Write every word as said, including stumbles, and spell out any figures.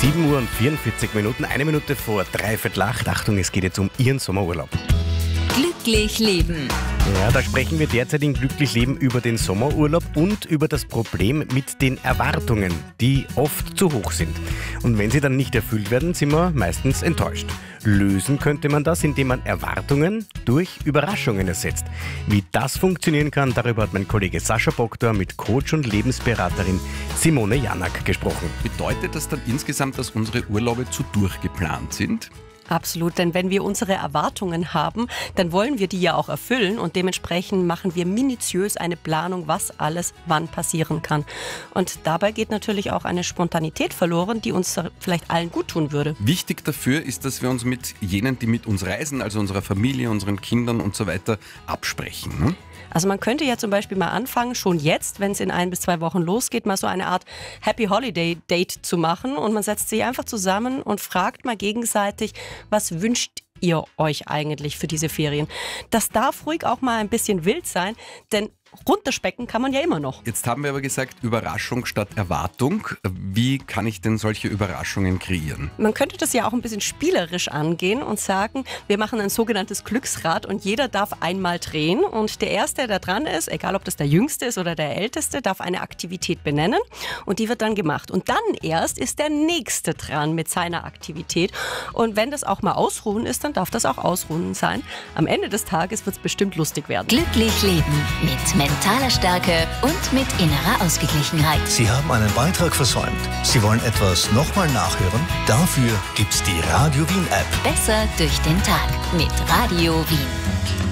sieben Uhr und vierundvierzig Minuten, eine Minute vor dreiviertel acht. Achtung, es geht jetzt um Ihren Sommerurlaub. Glücklich leben. Ja, da sprechen wir derzeit in Glücklich Leben über den Sommerurlaub und über das Problem mit den Erwartungen, die oft zu hoch sind. Und wenn sie dann nicht erfüllt werden, sind wir meistens enttäuscht. Lösen könnte man das, indem man Erwartungen durch Überraschungen ersetzt. Wie das funktionieren kann, darüber hat mein Kollege Sascha Boktor mit Coach und Lebensberaterin Simone Janak gesprochen. Bedeutet das dann insgesamt, dass unsere Urlaube zu durchgeplant sind? Absolut, denn wenn wir unsere Erwartungen haben, dann wollen wir die ja auch erfüllen und dementsprechend machen wir minutiös eine Planung, was alles wann passieren kann. Und dabei geht natürlich auch eine Spontanität verloren, die uns vielleicht allen gut tun würde. Wichtig dafür ist, dass wir uns mit jenen, die mit uns reisen, also unserer Familie, unseren Kindern und so weiter, absprechen. Ne? Also man könnte ja zum Beispiel mal anfangen, schon jetzt, wenn es in ein bis zwei Wochen losgeht, mal so eine Art Happy Holiday Date zu machen und man setzt sich einfach zusammen und fragt mal gegenseitig, was wünscht ihr euch eigentlich für diese Ferien? Das darf ruhig auch mal ein bisschen wild sein, denn runterspecken kann man ja immer noch. Jetzt haben wir aber gesagt, Überraschung statt Erwartung. Wie kann ich denn solche Überraschungen kreieren? Man könnte das ja auch ein bisschen spielerisch angehen und sagen, wir machen ein sogenanntes Glücksrad und jeder darf einmal drehen und der Erste, der dran ist, egal ob das der Jüngste ist oder der Älteste, darf eine Aktivität benennen und die wird dann gemacht. Und dann erst ist der Nächste dran mit seiner Aktivität und wenn das auch mal Ausruhen ist, dann darf das auch Ausruhen sein. Am Ende des Tages wird es bestimmt lustig werden. Glücklich leben mit mentaler Stärke und mit innerer Ausgeglichenheit. Sie haben einen Beitrag versäumt. Sie wollen etwas nochmal nachhören? Dafür gibt's die Radio Wien App. Besser durch den Tag mit Radio Wien.